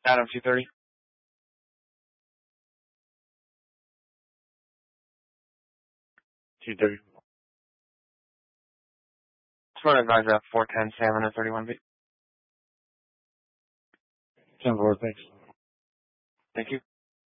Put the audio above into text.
Adam 230. Two thirty. Smart advisor 410 Salmon at 31B. 10-4, thanks. Thank you.